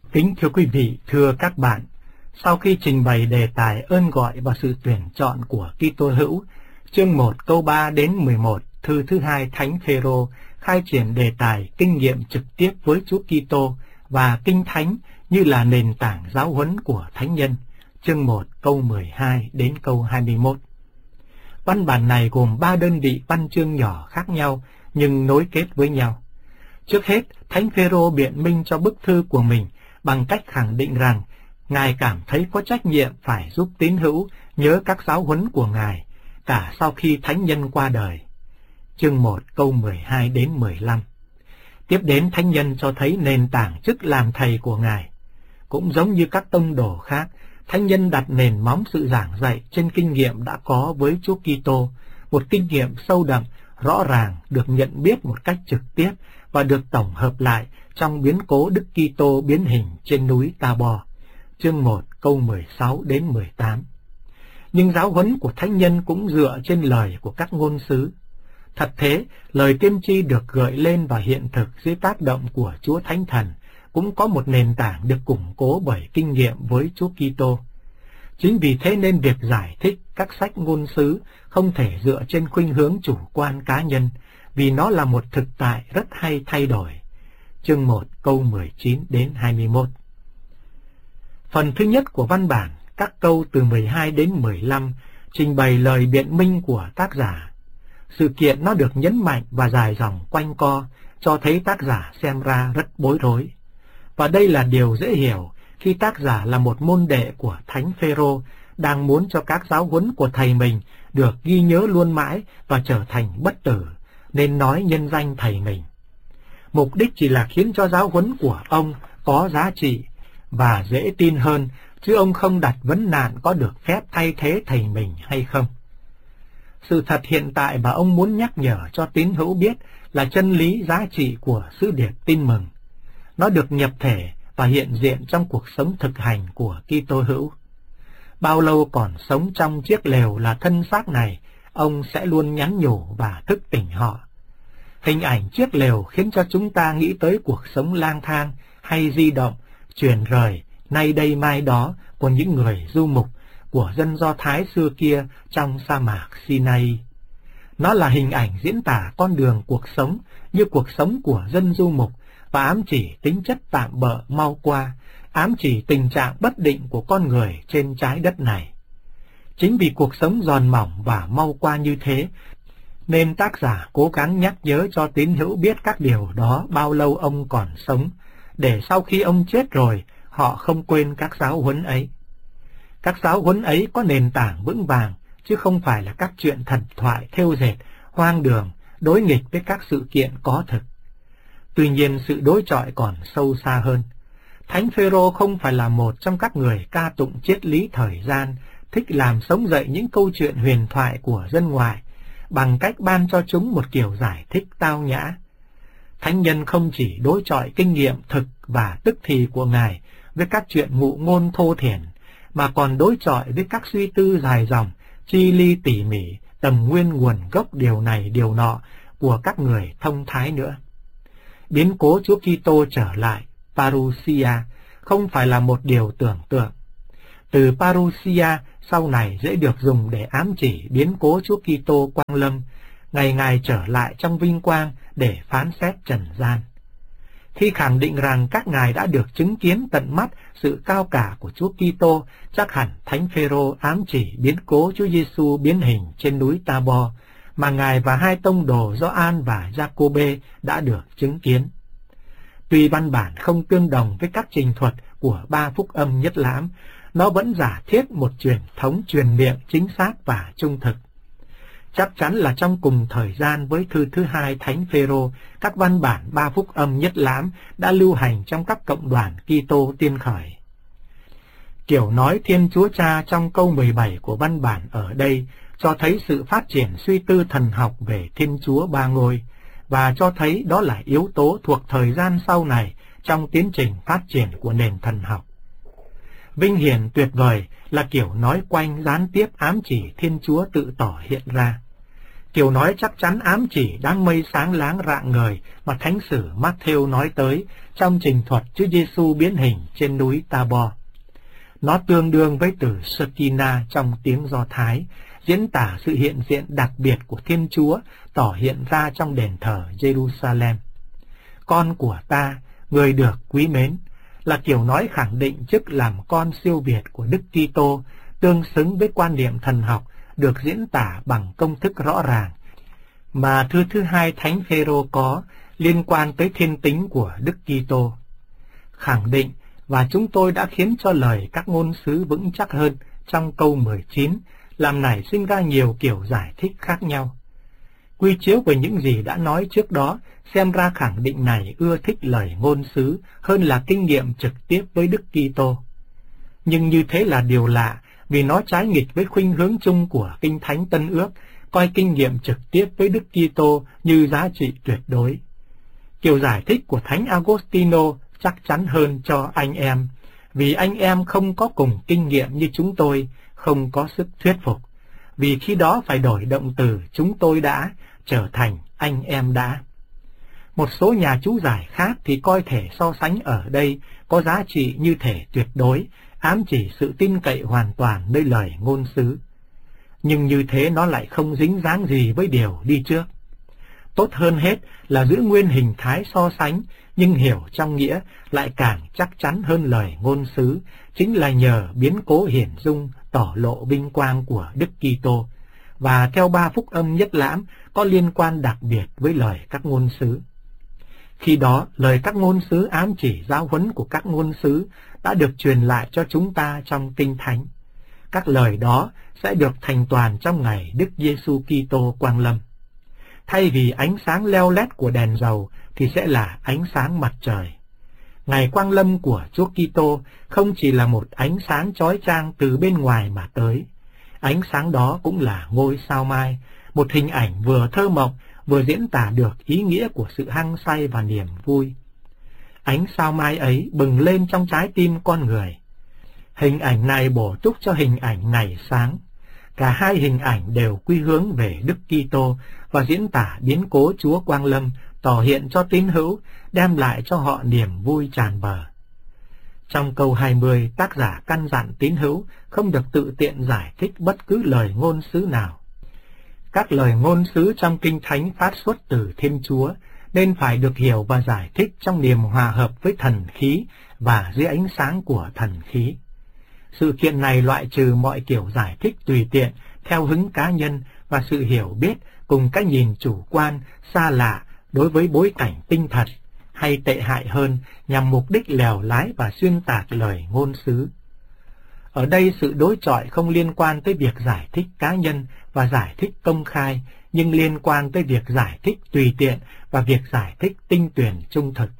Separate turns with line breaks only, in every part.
Kính thưa quý vị, thưa các bạn, sau khi trình bày đề tài ơn gọi và sự tuyển chọn của Kitô hữu, chương 1 câu 3 đến 11, thư thứ 2 Thánh Phêrô khai triển đề tài kinh nghiệm trực tiếp với Chúa Kitô và Kinh Thánh như là nền tảng giáo huấn của thánh nhân, chương 1 câu 12 đến câu 21. Văn bản này gồm 3 đơn vị văn chương nhỏ khác nhau nhưng nối kết với nhau. Trước hết, Thánh Phêrô biện minh cho bức thư của mình bằng cách khẳng định rằng Ngài cảm thấy có trách nhiệm phải giúp tín hữu nhớ các giáo huấn của Ngài, cả sau khi thánh nhân qua đời. Chương 1 câu 12 đến 15. Tiếp đến, thánh nhân cho thấy nền tảng chức làm thầy của Ngài. Cũng giống như các tông đồ khác, thánh nhân đặt nền móng sự giảng dạy trên kinh nghiệm đã có với Chúa Kitô, một kinh nghiệm sâu đậm, rõ ràng, được nhận biết một cách trực tiếp và được tổng hợp lại trong biến cố Đức Kitô biến hình trên núi Ta-bo, chương 1 câu 16 đến 18. Nhưng giáo huấn của thánh nhân cũng dựa trên lời của các ngôn sứ. Thật thế, lời tiên tri được gợi lên và hiện thực dưới tác động của Chúa Thánh Thần cũng có một nền tảng được củng cố bởi kinh nghiệm với Chúa Kitô. Chính vì thế nên việc giải thích các sách ngôn sứ không thể dựa trên khuynh hướng chủ quan cá nhân, vì nó là một thực tại rất hay thay đổi. Chương 1 câu 19 đến 21. Phần thứ nhất của văn bản, các câu từ 12 đến 15, trình bày lời biện minh của tác giả. Sự kiện nó được nhấn mạnh và dài dòng quanh co, cho thấy tác giả xem ra rất bối rối. Và đây là điều dễ hiểu khi tác giả là một môn đệ của Thánh Phêrô, đang muốn cho các giáo huấn của thầy mình được ghi nhớ luôn mãi và trở thành bất tử, nên nói nhân danh thầy mình. Mục đích chỉ là khiến cho giáo huấn của ông có giá trị và dễ tin hơn, chứ ông không đặt vấn nạn có được phép thay thế thầy mình hay không. Sự thật hiện tại mà ông muốn nhắc nhở cho tín hữu biết là chân lý giá trị của sứ điệp tin mừng. Nó được nhập thể và hiện diện trong cuộc sống thực hành của Kitô hữu. Bao lâu còn sống trong chiếc lều là thân xác này, ông sẽ luôn nhắn nhủ và thức tỉnh họ. Hình ảnh chiếc lều khiến cho chúng ta nghĩ tới cuộc sống lang thang hay di động, chuyển rời, nay đây mai đó của những người du mục, của dân Do Thái xưa kia trong sa mạc Sinai. Nó là hình ảnh diễn tả con đường cuộc sống như cuộc sống của dân du mục và ám chỉ tính chất tạm bợ mau qua, ám chỉ tình trạng bất định của con người trên trái đất này. Chính vì cuộc sống giòn mỏng và mau qua như thế, nên tác giả cố gắng nhắc nhớ cho tín hữu biết các điều đó bao lâu ông còn sống, để sau khi ông chết rồi, họ không quên các giáo huấn ấy. Các giáo huấn ấy có nền tảng vững vàng, chứ không phải là các chuyện thần thoại thêu dệt, hoang đường, đối nghịch với các sự kiện có thực. Tuy nhiên, sự đối chọi còn sâu xa hơn. Thánh Phêrô không phải là một trong các người ca tụng triết lý thời gian, thích làm sống dậy những câu chuyện huyền thoại của dân ngoại, bằng cách ban cho chúng một kiểu giải thích tao nhã. Thánh nhân không chỉ đối chọi kinh nghiệm thực và tức thì của Ngài với các chuyện ngụ ngôn thô thiển, mà còn đối chọi với các suy tư dài dòng, chi ly tỉ mỉ, tầm nguyên nguồn gốc điều này điều nọ của các người thông thái nữa. Biến cố Chúa Kitô trở lại, parousia, không phải là một điều tưởng tượng. Từ parousia sau này dễ được dùng để ám chỉ biến cố Chúa Kitô quang lâm, ngày Ngài trở lại trong vinh quang để phán xét trần gian. Khi khẳng định rằng các ngài đã được chứng kiến tận mắt sự cao cả của Chúa Kitô, chắc hẳn Thánh Phêrô ám chỉ biến cố Chúa Giêsu biến hình trên núi Ta-bo mà ngài và hai tông đồ Gioan và Giacôbê đã được chứng kiến. Tuy văn bản không tương đồng với các trình thuật của ba phúc âm nhất lãm, nó vẫn giả thiết một truyền thống truyền miệng chính xác và trung thực. Chắc chắn là trong cùng thời gian với thư thứ hai Thánh Phêrô, các văn bản ba phúc âm nhất lãm đã lưu hành trong các cộng đoàn Kitô tiên khởi. Kiểu nói Thiên Chúa Cha trong câu 17 của văn bản ở đây cho thấy sự phát triển suy tư thần học về Thiên Chúa Ba Ngôi, và cho thấy đó là yếu tố thuộc thời gian sau này trong tiến trình phát triển của nền thần học. Vinh hiển tuyệt vời là kiểu nói quanh gián tiếp ám chỉ Thiên Chúa tự tỏ hiện ra. Kiểu nói chắc chắn ám chỉ đám mây sáng láng rạng ngời mà Thánh sử Matthew nói tới trong trình thuật Chúa Giêsu biến hình trên núi Tabor. Nó tương đương với từ Shekinah trong tiếng Do Thái, diễn tả sự hiện diện đặc biệt của Thiên Chúa tỏ hiện ra trong đền thờ Jerusalem. Con của ta, người được quý mến, là kiểu nói khẳng định chức làm con siêu việt của Đức Kitô, tương xứng với quan niệm thần học được diễn tả bằng công thức rõ ràng mà thư thứ hai Thánh Phêrô có liên quan tới thiên tính của Đức Kitô. Khẳng định, và chúng tôi đã khiến cho lời các ngôn sứ vững chắc hơn trong câu 19, làm nảy sinh ra nhiều kiểu giải thích khác nhau. Quy chiếu về những gì đã nói trước đó, xem ra khẳng định này ưa thích lời ngôn sứ hơn là kinh nghiệm trực tiếp với Đức Kitô. Nhưng như thế là điều lạ, vì nó trái nghịch với khuynh hướng chung của Kinh Thánh Tân Ước, coi kinh nghiệm trực tiếp với Đức Kitô như giá trị tuyệt đối. Kiểu giải thích của Thánh Agostino chắc chắn hơn cho anh em, vì anh em không có cùng kinh nghiệm như chúng tôi, không có sức thuyết phục, vì khi đó phải đổi động từ chúng tôi đã trở thành anh em đã. Một số nhà chú giải khác thì coi thể so sánh ở đây có giá trị như thể tuyệt đối, ám chỉ sự tin cậy hoàn toàn nơi lời ngôn sứ. Nhưng như thế nó lại không dính dáng gì với điều đi trước. Tốt hơn hết là giữ nguyên hình thái so sánh, nhưng hiểu trong nghĩa lại càng chắc chắn hơn lời ngôn sứ, chính là nhờ biến cố hiển dung tỏ lộ vinh quang của Đức Kitô, và theo ba phúc âm nhất lãm có liên quan đặc biệt với lời các ngôn sứ. Khi đó, lời các ngôn sứ ám chỉ giáo huấn của các ngôn sứ đã được truyền lại cho chúng ta trong Kinh Thánh. Các lời đó sẽ được thành toàn trong ngày Đức Giêsu Kitô quang lâm. Thay vì ánh sáng leo lét của đèn dầu thì sẽ là ánh sáng mặt trời. Ngày quang lâm của Chúa Kitô không chỉ là một ánh sáng chói chang từ bên ngoài mà tới. Ánh sáng đó cũng là ngôi sao mai, một hình ảnh vừa thơ mộng vừa diễn tả được ý nghĩa của sự hăng say và niềm vui. Ánh sao mai ấy bừng lên trong trái tim con người. Hình ảnh này bổ túc cho hình ảnh ngày sáng. Cả hai hình ảnh đều quy hướng về Đức Kitô và diễn tả biến cố Chúa quang lâm, tỏ hiện cho tín hữu, đem lại cho họ niềm vui tràn bờ. Trong câu 20, tác giả căn dặn tín hữu không được tự tiện giải thích bất cứ lời ngôn sứ nào. Các lời ngôn sứ trong Kinh Thánh phát xuất từ Thiên Chúa, nên phải được hiểu và giải thích trong niềm hòa hợp với thần khí và dưới ánh sáng của thần khí. Sự kiện này loại trừ mọi kiểu giải thích tùy tiện, theo hứng cá nhân và sự hiểu biết cùng cái nhìn chủ quan, xa lạ đối với bối cảnh tinh thật, hay tệ hại hơn, nhằm mục đích lèo lái và xuyên tạc lời ngôn sứ. Ở đây sự đối chọi không liên quan tới việc giải thích cá nhân và giải thích công khai, nhưng liên quan tới việc giải thích tùy tiện và việc giải thích tinh tuyển trung thực.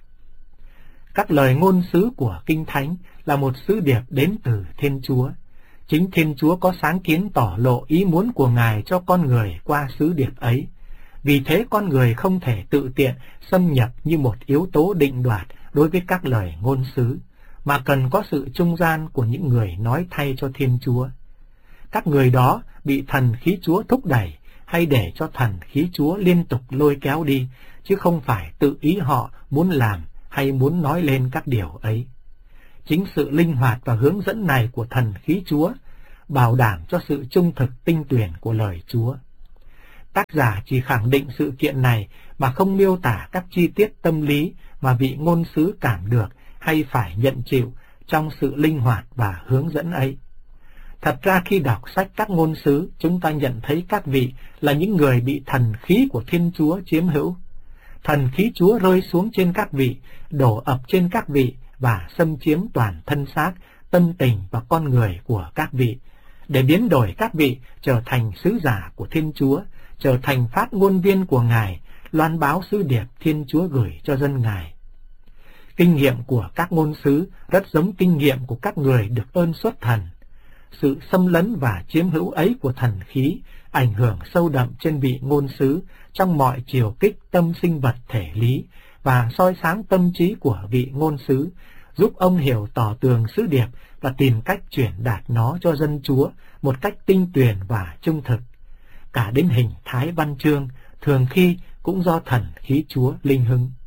Các lời ngôn sứ của Kinh Thánh là một sứ điệp đến từ Thiên Chúa. Chính Thiên Chúa có sáng kiến tỏ lộ ý muốn của Ngài cho con người qua sứ điệp ấy. Vì thế con người không thể tự tiện xâm nhập như một yếu tố định đoạt đối với các lời ngôn sứ, mà cần có sự trung gian của những người nói thay cho Thiên Chúa. Các người đó bị thần khí Chúa thúc đẩy hay để cho thần khí Chúa liên tục lôi kéo đi, chứ không phải tự ý họ muốn làm hay muốn nói lên các điều ấy. Chính sự linh hoạt và hướng dẫn này của thần khí Chúa bảo đảm cho sự trung thực tinh tuyển của lời Chúa. Tác giả chỉ khẳng định sự kiện này mà không miêu tả các chi tiết tâm lý mà vị ngôn sứ cảm được hay phải nhận chịu trong sự linh hoạt và hướng dẫn ấy. Thật ra khi đọc sách các ngôn sứ, chúng ta nhận thấy các vị là những người bị thần khí của Thiên Chúa chiếm hữu. Thần khí Chúa rơi xuống trên các vị, đổ ập trên các vị và xâm chiếm toàn thân xác, tâm tình và con người của các vị, để biến đổi các vị trở thành sứ giả của Thiên Chúa, trở thành phát ngôn viên của Ngài, loan báo sứ điệp Thiên Chúa gửi cho dân Ngài. Kinh nghiệm của các ngôn sứ rất giống kinh nghiệm của các người được ơn xuất thần. Sự xâm lấn và chiếm hữu ấy của thần khí ảnh hưởng sâu đậm trên vị ngôn sứ trong mọi chiều kích tâm sinh vật thể lý và soi sáng tâm trí của vị ngôn sứ, giúp ông hiểu tỏ tường sứ điệp và tìm cách truyền đạt nó cho dân Chúa một cách tinh tuyền và trung thực. cả đến hình thái văn chương, thường khi cũng do thần khí Chúa linh hứng.